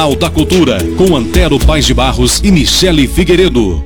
Da Cultura, com Antero Paes de Barros e Michele Figueiredo.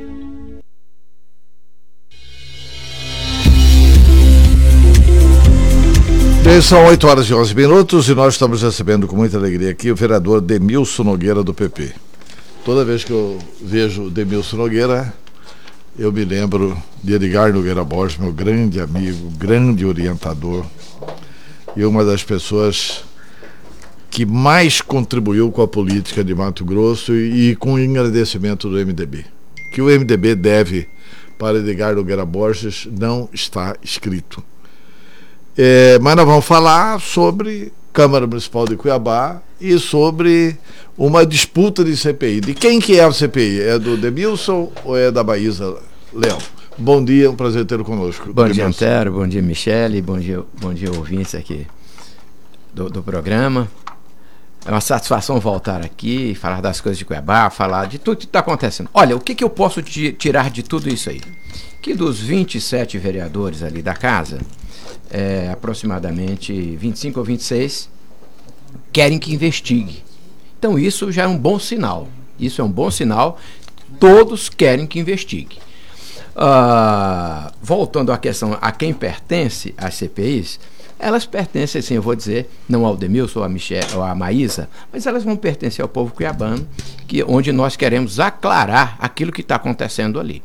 São 8h11 e nós estamos recebendo com muita alegria aqui o vereador Demilson Nogueira do PP. Toda vez que eu vejo Demilson Nogueira, eu me lembro de Edgar Nogueira Borges, meu grande amigo, grande orientador e uma das pessoas que mais contribuiu com a política de Mato Grosso e com o engrandecimento do MDB. Que o MDB deve para Edgar Nogueira Borges não está escrito. Mas nós vamos falar sobre Câmara Municipal de Cuiabá e sobre uma disputa de CPI. De quem que é a CPI? É do Demilson ou é da Maísa Leão? Bom dia, um prazer tê-lo conosco. Bom dia, Antero, bom dia, Michele, bom dia ouvintes aqui do programa. É uma satisfação voltar aqui, falar das coisas de Cuiabá, falar de tudo que está acontecendo. Olha, o que eu posso tirar de tudo isso aí? Que dos 27 vereadores ali da casa, aproximadamente 25 ou 26 querem que investigue. Então isso já é um bom sinal. Isso é um bom sinal. Todos querem que investigue. Voltando à questão a quem pertence às CPIs, elas pertencem, assim, eu vou dizer, não ao Demilson ou à Michele ou à Maísa, mas elas vão pertencer ao povo cuiabano, onde nós queremos aclarar aquilo que está acontecendo ali.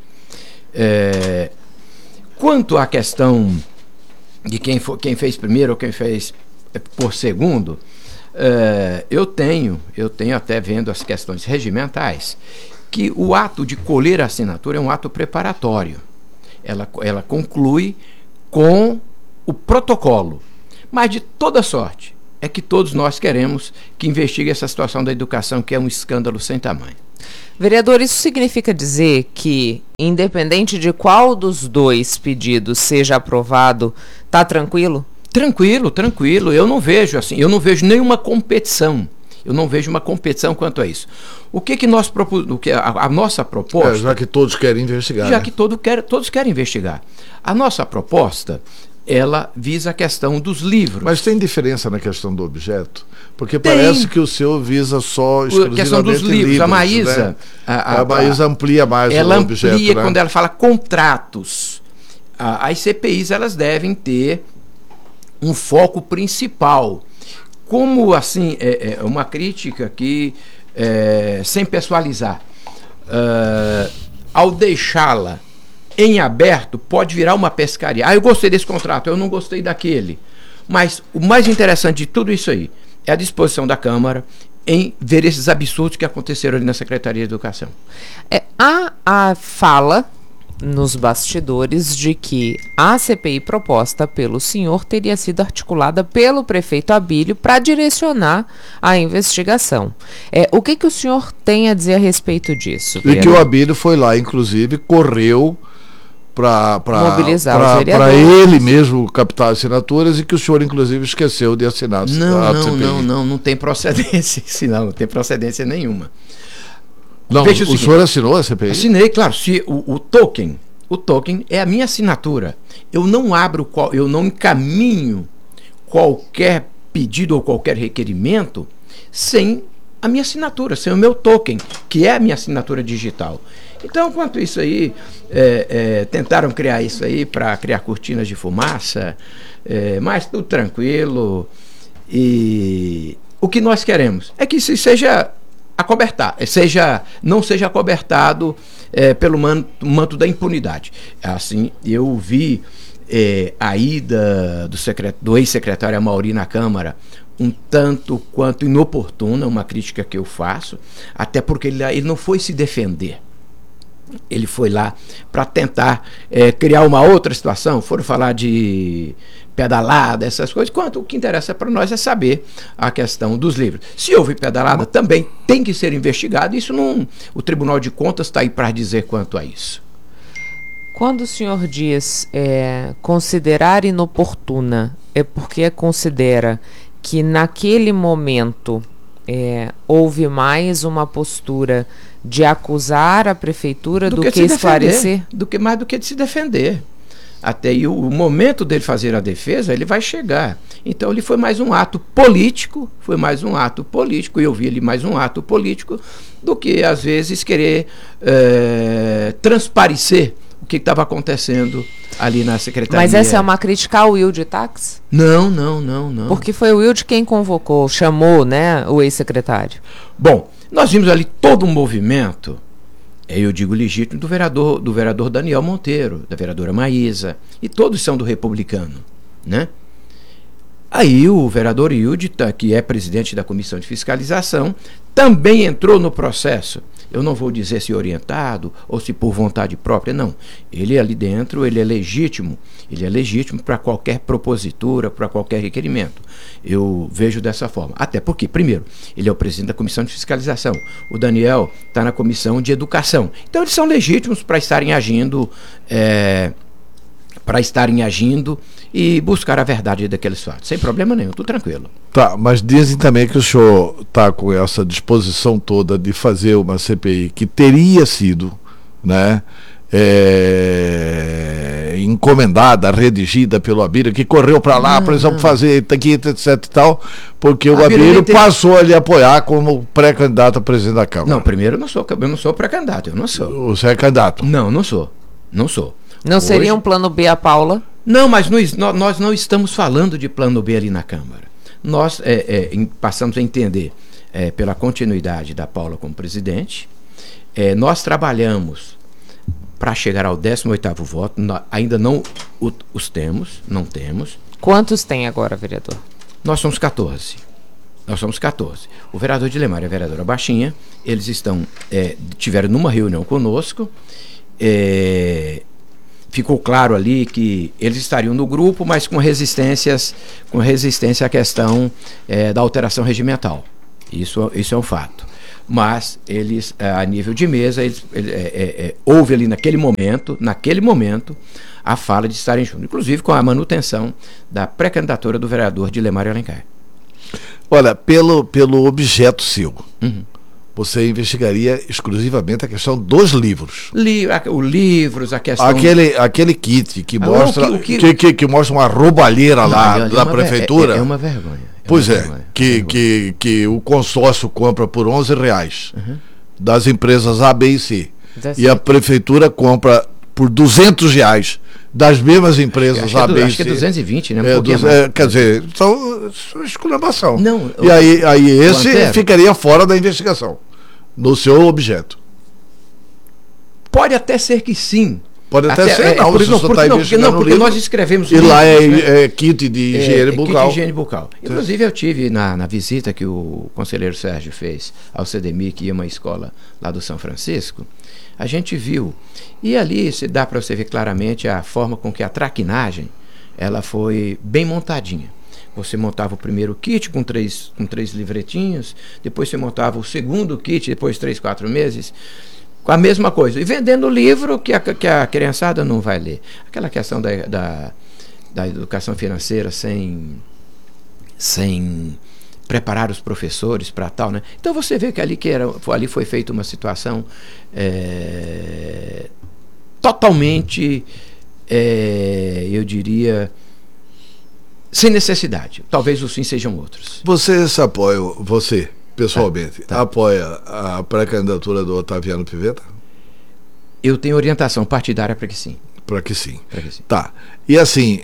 Quanto à questão de quem fez primeiro ou quem fez por segundo, eu tenho até vendo as questões regimentais, que o ato de colher a assinatura é um ato preparatório. Ela conclui com o protocolo. Mas de toda sorte, é que todos nós queremos que investigue essa situação da educação, que é um escândalo sem tamanho. Vereador, isso significa dizer que, independente de qual dos dois pedidos seja aprovado, está tranquilo? Tranquilo. Eu não vejo nenhuma competição. Eu não vejo uma competição quanto a isso. O que nós propomos, a nossa proposta... já que todos querem investigar. Já que todos querem investigar. A nossa proposta, ela visa a questão dos livros. Mas tem diferença na questão do objeto? Porque parece que o seu visa só exclusivamente a questão dos livros. A Maísa... Né? A Maísa amplia mais o objeto. Ela amplia, né? Quando ela fala contratos. As CPIs, elas devem ter um foco principal. Como, assim, uma crítica que, sem pessoalizar, ao deixá-la em aberto, pode virar uma pescaria. Eu gostei desse contrato, eu não gostei daquele. Mas o mais interessante de tudo isso aí é a disposição da Câmara em ver esses absurdos que aconteceram ali na Secretaria de Educação. Há a fala nos bastidores de que a CPI proposta pelo senhor teria sido articulada pelo prefeito Abílio para direcionar a investigação. O que o senhor tem a dizer a respeito disso? E que o Abílio foi lá, inclusive, correu para ele mesmo captar assinaturas e que o senhor, inclusive, esqueceu de assinar a CPI. Não tem procedência, não tem procedência nenhuma. Não, o senhor assinou a CPI? Assinei, claro. Se o token é a minha assinatura. Eu não encaminho qualquer pedido ou qualquer requerimento sem a minha assinatura, sem o meu token, que é a minha assinatura digital. Então, quanto isso aí, tentaram criar isso aí para criar cortinas de fumaça, mas tudo tranquilo. E o que nós queremos é que isso seja não seja acobertado pelo manto da impunidade. Assim, eu vi a ida do ex-secretário Amaury na Câmara um tanto quanto inoportuna, uma crítica que eu faço, até porque ele não foi se defender. Ele foi lá para tentar criar uma outra situação. Foram falar de pedalada, essas coisas, o que interessa para nós é saber a questão dos livros. Se houve pedalada, também tem que ser investigado. Isso o Tribunal de Contas está aí para dizer quanto a isso. Quando o senhor diz considerar inoportuna, é porque considera que naquele momento houve mais uma postura de acusar a prefeitura do que esclarecer? Mais do que de se defender. Até aí o momento dele fazer a defesa, ele vai chegar. Então ele foi mais um ato político, e eu vi ele mais um ato político do que às vezes querer transparecer o que estava acontecendo ali na secretaria. Mas essa é uma crítica ao Wilde Tax? Não. Porque foi o Wilde quem convocou, chamou, né, o ex-secretário. Bom, nós vimos ali todo um movimento, eu digo legítimo, do vereador Daniel Monteiro, da vereadora Maísa, e todos são do Republicano, né? Aí o vereador Wilde, que é presidente da Comissão de Fiscalização, também entrou no processo. Eu não vou dizer se orientado ou se por vontade própria, não. Ele ali dentro, ele é legítimo para qualquer propositura, para qualquer requerimento. Eu vejo dessa forma. Até porque, primeiro, ele é o presidente da Comissão de Fiscalização. O Daniel está na Comissão de Educação. Então eles são legítimos para estarem agindo e buscar a verdade daqueles fatos. Sem problema nenhum, tudo tranquilo. Tá, mas dizem também que o senhor está com essa disposição toda de fazer uma CPI que teria sido, né, encomendada, redigida pelo Abílio, que correu para lá, precisamos fazer aqui, etc e tal, porque o Abílio passou a lhe apoiar como pré-candidato a presidente da Câmara. Não, primeiro eu não sou pré-candidato, eu não sou. Você é candidato? Não sou. Não seria um plano B a Paula? Não, mas nós não estamos falando de plano B ali na Câmara. Nós passamos a entender, pela continuidade da Paula como presidente, nós trabalhamos para chegar ao 18º voto, ainda não não temos. Quantos tem agora, vereador? Nós somos 14. O vereador Dilemar e a vereadora Baixinha, eles tiveram numa reunião conosco, ficou claro ali que eles estariam no grupo, mas com resistência à questão da alteração regimental. Isso é um fato. Mas eles, a nível de mesa, houve ali naquele momento, a fala de estarem juntos, inclusive com a manutenção da pré-candidatura do vereador Dilemar Alencar. Olha, pelo objeto seu, você investigaria exclusivamente a questão dos livros. Livros, a questão... Aquele kit que mostra, que mostra uma roubalheira lá da prefeitura. É uma vergonha. Que o consórcio compra por R$11 das empresas A, B e C. E a prefeitura compra por R$200 das mesmas empresas A, B e C. Acho que é 220, né? Quer dizer, são exclamação. Não, e aí esse ficaria fora da investigação, no seu objeto. Pode até ser que sim. Pode até ser, não, você só está investigando porque nós escrevemos... E lá é kit de higiene bucal. Kit de higiene bucal. Inclusive eu tive na visita que o conselheiro Sérgio fez ao CDMI, que ia uma escola lá do São Francisco, a gente viu. E ali dá para você ver claramente a forma com que a traquinagem ela foi bem montadinha. Você montava o primeiro kit com três livretinhos, depois você montava o segundo kit, depois 3, 4 meses... com a mesma coisa, e vendendo livro que a criançada não vai ler. Aquela questão da educação financeira sem preparar os professores para tal, né? Então você vê que ali foi feita uma situação totalmente, eu diria, sem necessidade. Talvez os fins sejam outros. Você pessoalmente, apoia a pré-candidatura do Otaviano Pivetta? Eu tenho orientação partidária para que sim. Para que sim. Tá. E assim,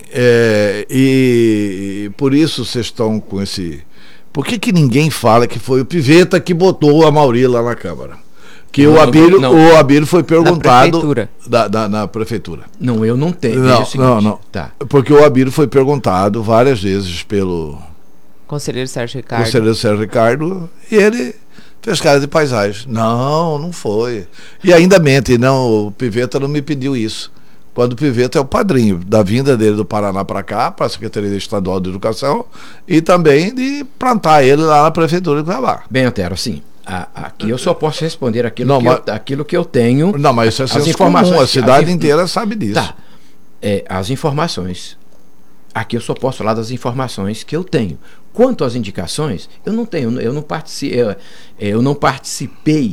e por isso vocês estão com esse... Por que ninguém fala que foi o Pivetta que botou a Mauri lá na Câmara? Que o Abílio foi perguntado... Na prefeitura. Não, eu não tenho. Não. Tá. Porque o Abílio foi perguntado várias vezes pelo... Conselheiro Sérgio Ricardo, e ele fez cara de paisagem. Não foi. E ainda mente, não, o Pivetta não me pediu isso. Quando o Pivetta é o padrinho da vinda dele do Paraná para cá, para a Secretaria Estadual de Educação, e também de plantar ele lá na Prefeitura de Cuiabá. Bem, Antero, sim. Aqui eu só posso responder aquilo que eu tenho. Não, mas isso é senso comum, a cidade inteira sabe disso. Tá. As informações. Aqui eu só posso falar das informações que eu tenho. Quanto às indicações, eu não tenho, eu não participei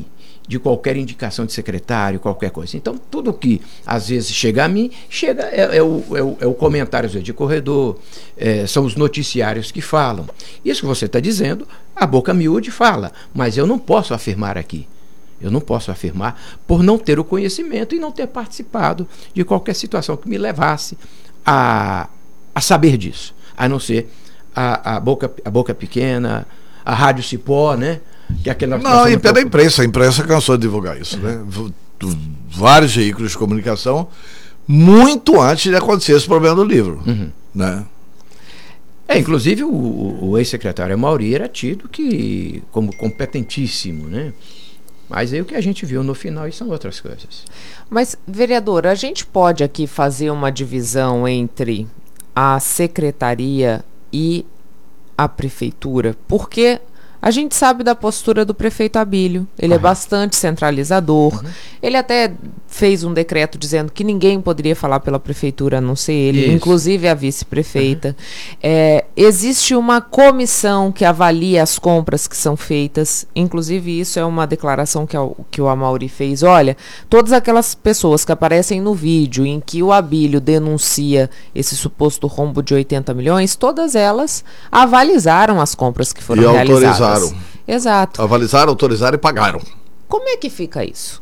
de qualquer indicação de secretário, qualquer coisa. Então, tudo que às vezes chega a mim, é o comentário às vezes, de corredor, são os noticiários que falam. Isso que você está dizendo, a boca miúde fala, mas eu não posso afirmar aqui. Eu não posso afirmar por não ter o conhecimento e não ter participado de qualquer situação que me levasse a saber disso, a não ser a boca pequena, a rádio cipó, né? Que é aquela não, e pela imprensa, a imprensa cansou de divulgar isso, né? Vários veículos de comunicação, muito antes de acontecer esse problema do livro, né? Inclusive o ex-secretário Amaury era tido como competentíssimo, né? Mas aí o que a gente viu no final são outras coisas. Mas, vereador, a gente pode aqui fazer uma divisão entre a secretaria e a prefeitura, porque a gente sabe da postura do prefeito Abílio, ele é bastante centralizador, ele até fez um decreto dizendo que ninguém poderia falar pela prefeitura a não ser ele, inclusive a vice-prefeita. Existe uma comissão que avalia as compras que são feitas, inclusive isso é uma declaração que o Amaury fez. Olha, todas aquelas pessoas que aparecem no vídeo em que o Abílio denuncia esse suposto rombo de 80 milhões, todas elas avalizaram as compras que foram realizadas. Autorizaram. Exato. Avalizaram, autorizaram e pagaram. Como é que fica isso?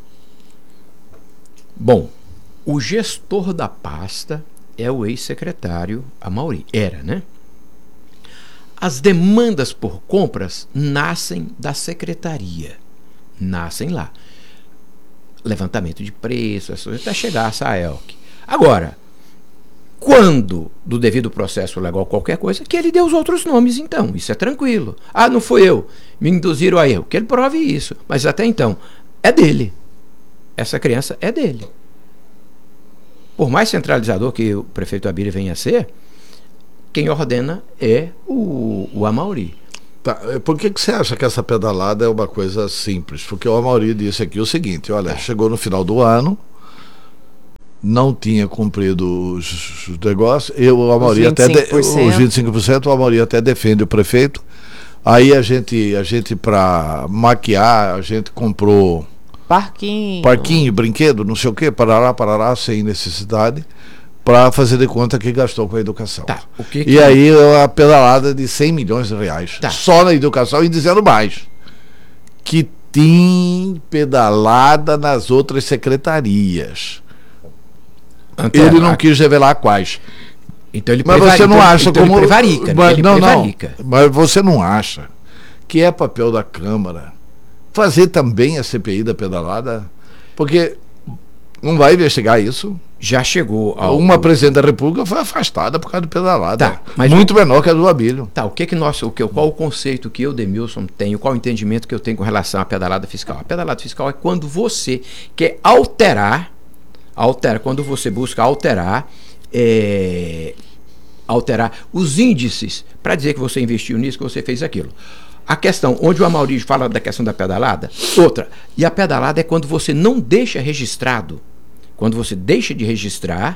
Bom, o gestor da pasta é o ex-secretário Amaury. Era, né? As demandas por compras nascem da secretaria. Nascem lá. Levantamento de preços, até chegar a SAELC. Agora, quando do devido processo legal qualquer coisa, que ele dê os outros nomes, então. Isso é tranquilo. Ah, não fui eu. Me induziram a erro. Que ele prove isso. Mas até então, é dele. Essa criança é dele. Por mais centralizador que o prefeito Abílio venha a ser, quem ordena é o Amaury. Tá, por que você acha que essa pedalada é uma coisa simples? Porque o Amaury disse aqui o seguinte, olha, chegou no final do ano, não tinha cumprido os negócios, o Amaury até os 25%, o Amaury até defende o prefeito. Aí a gente para maquiar, a gente comprou parquinho, brinquedo, não sei o que, parará, sem necessidade, para fazer de conta que gastou com a educação. Tá, aí a pedalada de 100 milhões de reais, só na educação, e dizendo mais, que tem pedalada nas outras secretarias. Ele não quis revelar quais. Então ele mas você não acha então como ele prevarica, mas você não acha que é papel da Câmara fazer também a CPI da pedalada? Porque não vai investigar isso. Já chegou uma presidente da República foi afastada por causa do pedalada. Mas muito menor que a do Abílio. Qual o conceito que eu, Demilson, tenho, qual o entendimento que eu tenho com relação à pedalada fiscal? A pedalada fiscal é quando você quer alterar, quando você busca alterar os índices para dizer que você investiu nisso, que você fez aquilo. A questão, onde o Amaury fala da questão da pedalada, outra. E a pedalada é quando você não deixa registrado, quando você deixa de registrar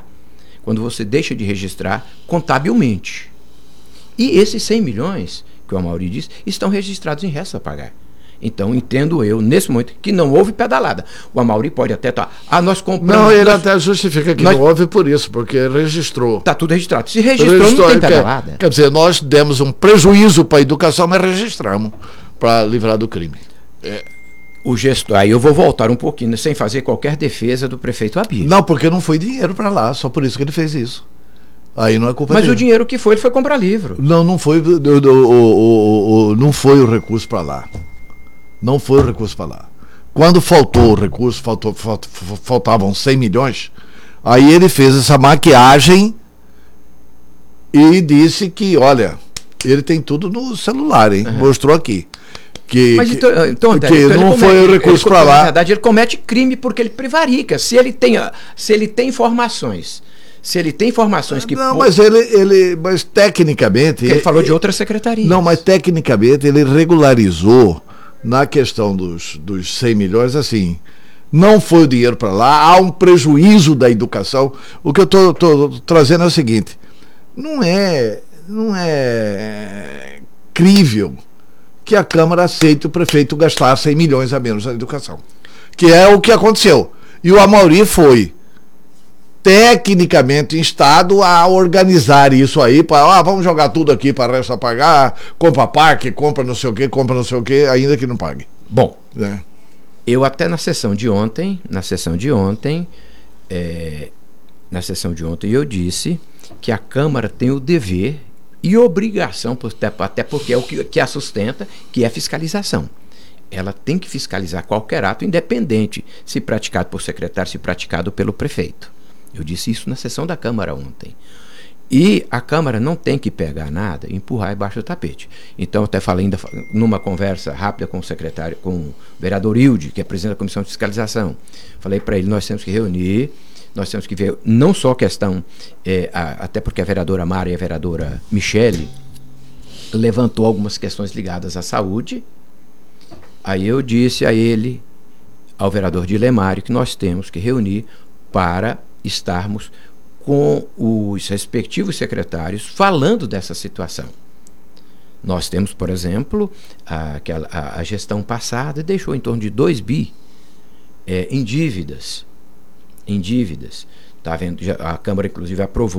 contabilmente. E esses 100 milhões, que o Amaury diz, estão registrados em restos a pagar. Então, entendo eu, nesse momento, que não houve pedalada. O Amaury pode até nós compramos... Não, ele até justifica que não houve por isso, porque registrou. Está tudo registrado. Se registrou, não tem pedalada. Quer dizer, nós demos um prejuízo para a educação, mas registramos para livrar do crime. O gestor, aí eu vou voltar um pouquinho, sem fazer qualquer defesa do prefeito Abílio. Não, porque não foi dinheiro para lá, só por isso que ele fez isso. Aí não é culpa dele. Mas o dinheiro que foi, ele foi comprar livro. Não foi não foi o recurso para lá. Não foi o recurso para lá. Quando faltou o recurso, faltavam 100 milhões, aí ele fez essa maquiagem e disse que, olha, ele tem tudo no celular, hein? Mostrou aqui. Mas então não foi o recurso para lá. Na verdade, ele comete crime porque ele prevarica. Se ele tem informações... que... Não, mas mas tecnicamente... Ele falou de outras secretarias. Não, mas tecnicamente ele regularizou na questão dos 100 milhões, assim, não foi o dinheiro para lá, há um prejuízo da educação. O que eu estou trazendo é o seguinte, não é crível que a Câmara aceite o prefeito gastar 100 milhões a menos na educação. que é o que aconteceu. E o Amaury foi tecnicamente instado a organizar isso aí, para vamos jogar tudo aqui para o resto pagar, compra parque, compra não sei o que, ainda que não pague. Bom, Né? eu até na sessão de ontem eu disse que a Câmara tem o dever e obrigação, até porque é o que a sustenta, que é a fiscalização. Ela tem que fiscalizar qualquer ato, independente se praticado por secretário, se praticado pelo prefeito. Eu disse isso na sessão da Câmara ontem. E a Câmara não tem que pegar nada e empurrar embaixo do tapete. Então, eu até falei ainda numa conversa rápida com o secretário, com o vereador Hilde, que é presidente da Comissão de Fiscalização. Falei para ele, nós temos que reunir, nós temos que ver não só a questão, até porque a vereadora Mara e a vereadora Michele levantou algumas questões ligadas à saúde. Aí eu disse a ele, ao vereador Dilemário, que nós temos que reunir para estarmos com os respectivos secretários falando dessa situação. Nós temos, por exemplo, a gestão passada deixou em torno de 2 bi em dívidas. Tá vendo? A Câmara, inclusive, aprovou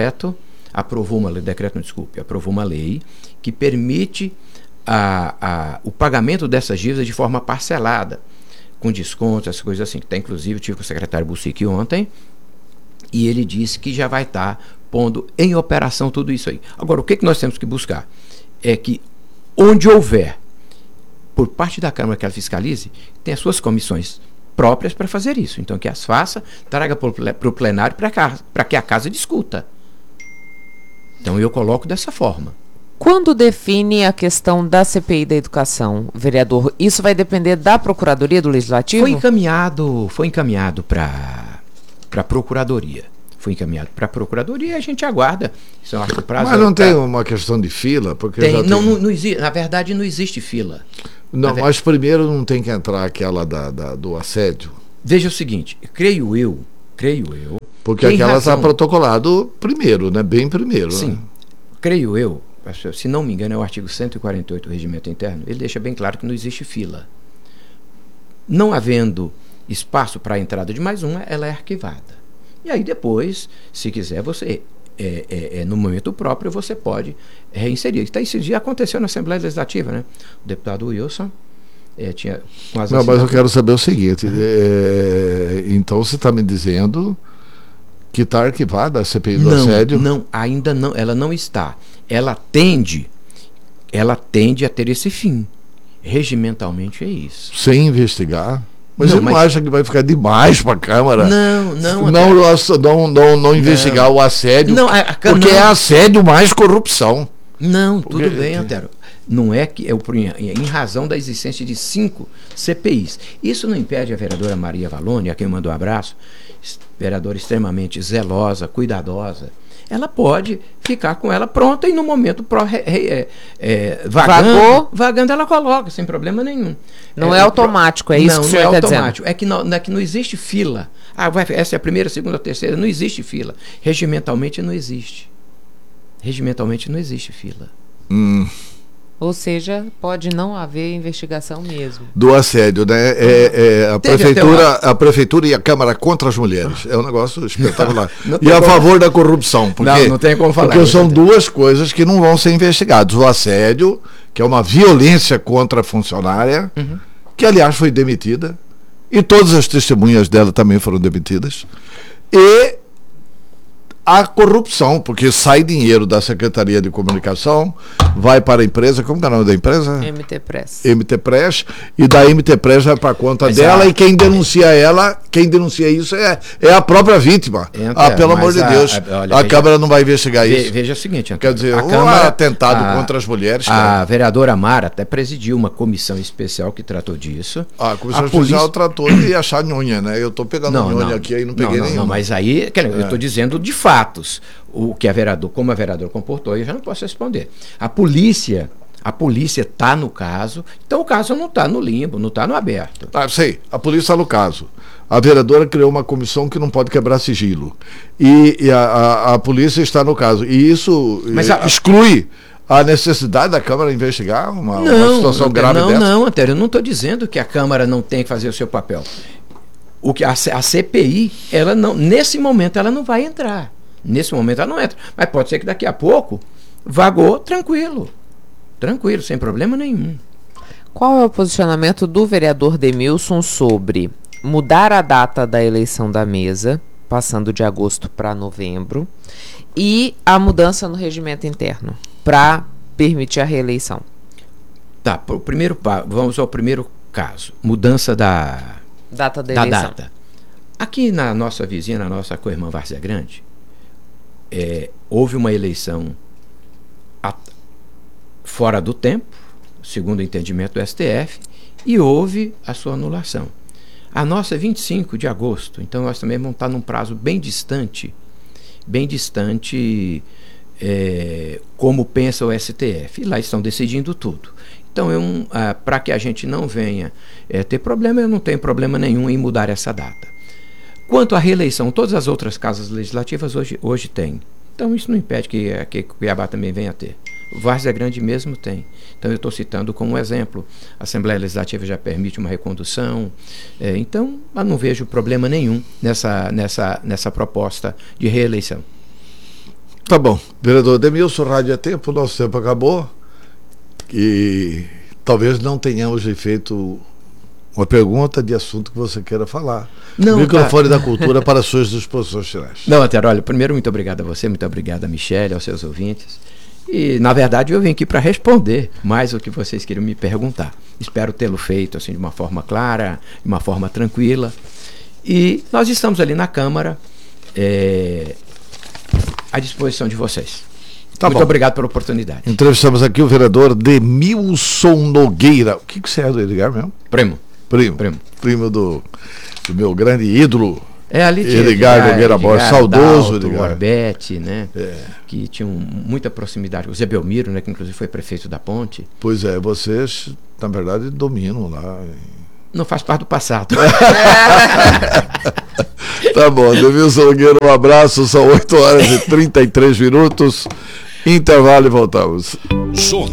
uma lei que permite o pagamento dessas dívidas de forma parcelada, com desconto, essas coisas assim. Até, inclusive, eu tive com o secretário Bucic ontem, e ele disse que já vai estar pondo em operação tudo isso aí. Agora, o que nós temos que buscar? É que, onde houver, por parte da Câmara que ela fiscalize, tem as suas comissões próprias para fazer isso. Então, que as faça, traga para o plenário para que a casa discuta. Então, eu coloco dessa forma. Quando define a questão da CPI da educação, vereador, isso vai depender da Procuradoria do Legislativo? Foi encaminhado para a Procuradoria. Foi encaminhado para a Procuradoria e a gente aguarda. Isso, eu acho que o prazo. Mas não tem uma questão de fila? Porque não existe, na verdade, não existe fila. Não, mas primeiro não tem que entrar aquela do assédio. Veja o seguinte, creio eu. Porque aquela está protocolado primeiro, né? Bem primeiro. Sim, né? Creio eu. Se não me engano, é o artigo 148 do Regimento Interno. Ele deixa bem claro que não existe fila. Não havendo espaço para a entrada de mais uma, ela é arquivada. E aí depois, se quiser, você, no momento próprio, você pode reinserir. Isso já aconteceu na Assembleia Legislativa, né? O deputado Wilson tinha... Não, mas eu quero saber o seguinte, então você está me dizendo que está arquivada a CPI do assédio? Não, ainda não, ela não está. Ela tende a ter esse fim. Regimentalmente é isso. Sem investigar? Mas você não acha que vai ficar demais para a Câmara? Não investigar o assédio, porque é assédio mais corrupção. Não, tudo bem, Antero. Não é que em razão da existência de 5 CPIs. Isso não impede a vereadora Maria Valone, a quem eu mando um abraço, vereadora extremamente zelosa, cuidadosa. Ela pode ficar com ela pronta e no momento vagando ela coloca, sem problema nenhum. Não é automático, é isso que o senhor está dizendo. Não é automático, é que não existe fila. Essa é a primeira, segunda, terceira, não existe fila. Regimentalmente não existe fila. Ou seja, pode não haver investigação mesmo. Do assédio, né? A prefeitura e a Câmara contra as mulheres. É um negócio espetacular. E a favor da corrupção. Porque, não tem como falar. Porque são duas coisas que não vão ser investigadas. O assédio, que é uma violência contra a funcionária, que aliás foi demitida, e todas as testemunhas dela também foram demitidas, e a corrupção, porque sai dinheiro da Secretaria de Comunicação, vai para a empresa, como é o nome da empresa? MT Press, e da MT Press vai para a conta dela, e quem denuncia isso é a própria vítima. Pelo amor de Deus, a Câmara não vai investigar isso. Veja o seguinte, quer dizer, atentado contra as mulheres. A vereadora Mara até presidiu uma comissão especial que tratou disso. A comissão especial tratou de achar nhonha, né? Eu estou pegando nhonha aqui e não peguei nenhuma. Não, mas aí, eu estou dizendo de fato. O que como a vereadora comportou, eu já não posso responder. A polícia está no caso, então o caso não está no limbo, não está no aberto. Sei, a polícia está no caso. A vereadora criou uma comissão que não pode quebrar sigilo. E a polícia está no caso. E isso exclui a necessidade da Câmara investigar uma situação grave dessa? Não, Antero, eu não estou dizendo que a Câmara não tem que fazer o seu papel. O que a CPI, ela não, nesse momento ela não vai entrar. Nesse momento ela não entra. Mas pode ser que daqui a pouco vagou tranquilo, sem problema nenhum. Qual é o posicionamento do vereador Demilson sobre mudar a data da eleição da mesa, passando de agosto para novembro, e a mudança no regimento interno para permitir a reeleição? Tá, vamos ao primeiro caso, mudança da data da eleição. Data. Aqui na nossa vizinha, na nossa co-irmã Várzea Grande, houve uma eleição fora do tempo, segundo o entendimento do STF, e houve a sua anulação. A nossa é 25 de agosto, então nós também vamos estar num prazo bem distante, como pensa o STF, e lá estão decidindo tudo. Então, para que a gente não venha ter problema, eu não tenho problema nenhum em mudar essa data. Quanto à reeleição, todas as outras casas legislativas hoje têm. Então, isso não impede que Cuiabá também venha a ter. Várzea Grande mesmo tem. Então, eu estou citando como exemplo. A Assembleia Legislativa já permite uma recondução. Então, eu não vejo problema nenhum nessa proposta de reeleição. Tá bom. Vereador Demilson, Rádio é Tempo, nosso tempo acabou. E talvez não tenhamos feito uma pergunta de assunto que você queira falar. Não, o microfone da cultura para suas disposições finais. Não, Antero, olha, primeiro, muito obrigado a você, muito obrigado a Michele, aos seus ouvintes. E, na verdade, eu vim aqui para responder mais o que vocês queriam me perguntar. Espero tê-lo feito assim, de uma forma clara, de uma forma tranquila. E nós estamos ali na Câmara à disposição de vocês. Muito obrigado pela oportunidade. Entrevistamos aqui o vereador Demilson Nogueira. O que você é do Edgar mesmo? Primo do meu grande ídolo. Ali tinha Edgar Nogueira Borges, saudoso Edgar. Orbete, né? Que tinham muita proximidade. O Zé Belmiro, né? Que inclusive foi prefeito da Ponte. Pois é, vocês, na verdade, dominam lá. Não faz parte do passado. Tá bom, Demilson Nogueira, um abraço. São 8h33. Intervalo e voltamos.